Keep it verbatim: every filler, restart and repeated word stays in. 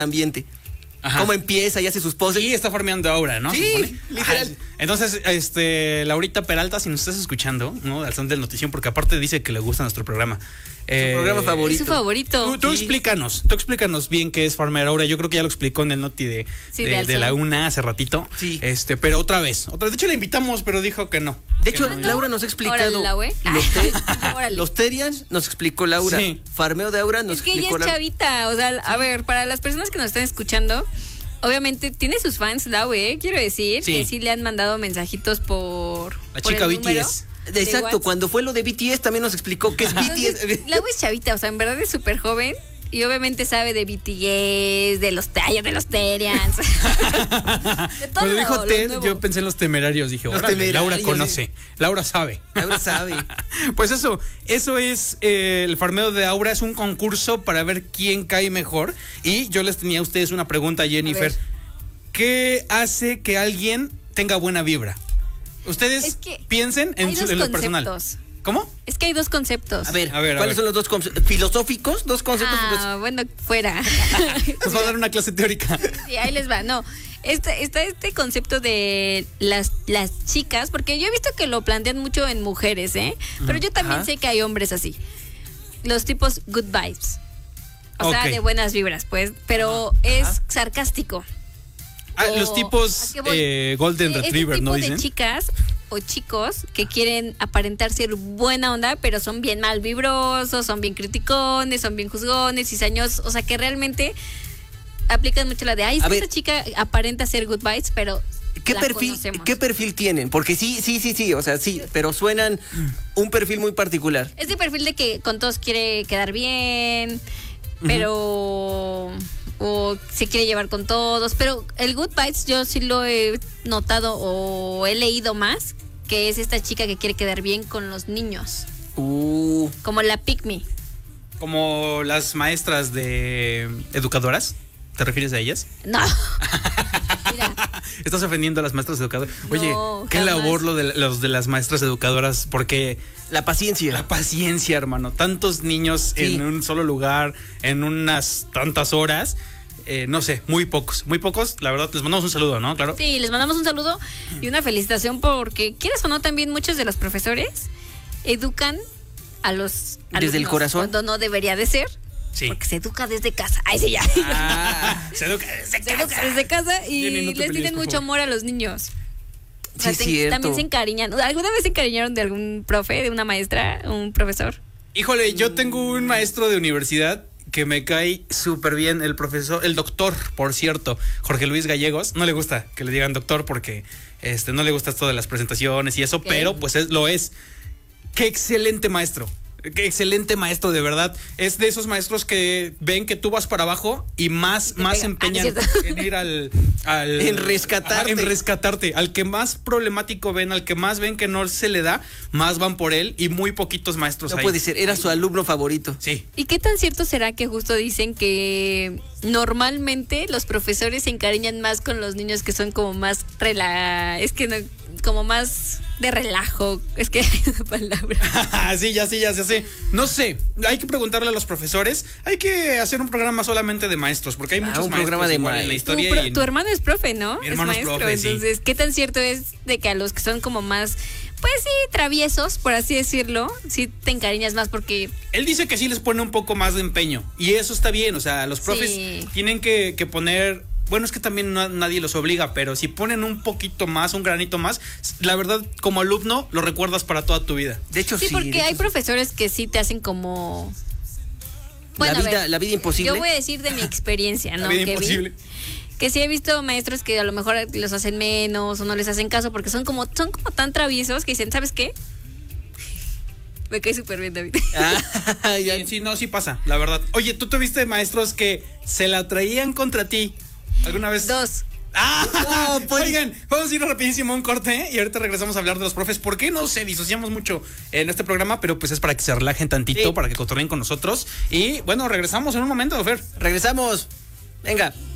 ambiente. Ajá. Cómo empieza y hace sus poses. Sí, está farmeando aura, ¿no? Sí, ¿Se supone? literal. Ajá. Entonces, este, Laurita Peralta, si nos estás escuchando, ¿no? Al son del Notición, porque aparte dice que le gusta nuestro programa. Eh, programa favorito. Es su favorito. Tú, tú Sí. explícanos, tú explícanos bien qué es farmear aura. Yo creo que ya lo explicó en el Noti de, Sí, de, de de Alzón. la UNA hace ratito. Sí. Este, pero otra vez. Otra vez. De hecho, la invitamos, pero dijo que no. De Que hecho, no. Laura nos ha explicado Órale, la güey. los, te- Órale. los Terians, nos explicó Laura. Sí. Farmeo de aura nos Es que ella explicó es Laura. chavita, o sea, a ver, para las personas que nos están escuchando, obviamente tiene sus fans, Lau, ¿eh? Quiero decir Sí. que sí le han mandado mensajitos por La por chica el B T S. número de Exacto, WhatsApp. cuando fue lo de B T S también nos explicó qué es B T S. Entonces, Lau es chavita, o sea, en verdad es súper joven. Y obviamente sabe de B T S, de los tallos, de los Terians. De todo Cuando dijo lo Ted, nuevo. yo pensé en los temerarios. Dije, Los órale, temerarios, Laura conoce. Laura sabe. Laura sabe. Pues eso, eso es eh, el farmeo de aura, es un concurso para ver quién cae mejor. Y yo les tenía a ustedes una pregunta, Jennifer. ver. ¿Qué hace que alguien tenga buena vibra? Ustedes Es que piensen en, hay su- dos en lo personal. conceptos. ¿Cómo? Es que hay dos conceptos. A ver, A ver, a ¿cuáles ver. son los dos conceptos? ¿Filosóficos? ¿Dos conceptos? Ah, bueno, fuera. Nos va a dar una clase teórica. Sí, ahí les va. No, este, está este concepto de las, las chicas, porque yo he visto que lo plantean mucho en mujeres, ¿eh? Pero yo también Ajá. sé que hay hombres así. Los tipos good vibes. O Ok. sea, de buenas vibras, pues. Pero es sarcástico. Ah, O- los tipos ¿a qué voy? eh, Golden Este Retriever, tipo ¿no de dicen? chicas o chicos que quieren aparentar ser buena onda, pero son bien mal vibrosos, son bien criticones, son bien juzgones, cizañosos, o sea que realmente aplican mucho la de, ay, es A que ver. esta chica aparenta ser good vibes, pero ¿Qué la perfil, conocemos. ¿Qué perfil tienen? Porque sí, sí, sí, sí, o sea, sí, pero suenan un perfil muy particular. Este perfil de que con todos quiere quedar bien, pero o se quiere llevar con todos, pero el good vibes yo sí lo he notado o he leído más, que es esta chica que quiere quedar bien con los niños, Uh, como la pick me. Como las maestras de educadoras. ¿Te refieres a ellas? No. Mira, Estás ofendiendo a las maestras educadoras. Oye, No, qué jamás. labor lo de los de las maestras educadoras, porque la paciencia. la paciencia, hermano. Tantos niños Sí. en un solo lugar, en unas tantas horas. Eh, no sé, muy pocos, muy pocos. La verdad, les mandamos un saludo, ¿no? Claro. sí, les mandamos un saludo y una felicitación porque, quieras o no, también muchos de los profesores educan a los Desde el alumnos corazón. cuando no debería de ser. Sí. Porque se educa desde casa. Ay, sí, ya. Ah, se educa desde Se educa desde casa y Jenny, no te les pelees, tienen por mucho favor. amor a los niños. O sea, Sí, te- cierto. también se encariñan. ¿Alguna vez se encariñaron de algún profe, de una maestra, un profesor? Híjole, yo tengo un maestro de universidad que me cae súper bien, el profesor, el doctor, por cierto, Jorge Luis Gallegos. No le gusta que le digan doctor porque este no le gusta esto de las presentaciones y eso, Ok. pero pues es, lo es. Qué excelente maestro. Qué excelente maestro, de verdad. Es de esos maestros que ven que tú vas para abajo y más, Te más pega. empeñan Ah, ¿no es cierto? en ir al, al- En rescatarte. Ajá, en rescatarte. Al que más problemático ven, al que más ven que no se le da, más van por él y muy poquitos maestros No hay. puede ser, era su alumno favorito. Sí. ¿Y qué tan cierto será que justo dicen que normalmente los profesores se encariñan más con los niños que son como más rela... Es que no, como más de relajo. Es que hay una palabra. sí, ya sí, ya sí, sí. No sé, hay que preguntarle a los profesores. Hay que hacer un programa solamente de maestros, porque hay Ah, muchos un maestros programa de igual en la maestros. Tu, historia. pro- y en- tu hermano es profe, ¿no? Mi hermano es maestro. profe, sí. Entonces, ¿qué tan cierto es de que a los que son como más, pues sí, traviesos, por así decirlo, sí te encariñas más porque Él dice que sí les pone un poco más de empeño. Y eso está bien. O sea, los profes Sí. tienen que, que poner. Bueno, es que también no- nadie los obliga, pero si ponen un poquito más, un granito más, la verdad, como alumno, lo recuerdas para toda tu vida. De hecho, sí. sí, porque de hay hecho, profesores que sí te hacen como... Bueno, la, a vida, ver, la vida imposible. yo voy a decir de mi experiencia, ¿no? La vida que vi. imposible. Que sí he visto maestros que a lo mejor los hacen menos o no les hacen caso porque son como, son como tan traviesos que dicen, ¿sabes qué? Me cae súper bien, David. Ah, ya. Sí, sí, no, sí pasa, la verdad. Oye, ¿tú tuviste maestros que se la traían contra ti alguna vez? Dos. Ah, No, pues- oigan, vamos a ir rapidísimo a un corte y ahorita regresamos a hablar de los profes. ¿Por qué no se disociamos mucho en este programa? Pero pues es para que se relajen tantito, Sí. para que cotorreen con nosotros. Y bueno, regresamos en un momento, Fer. Regresamos. Venga.